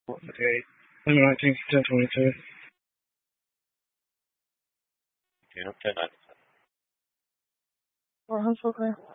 Okay. 19, 1022. Okay, 10 9. Oh, that's okay.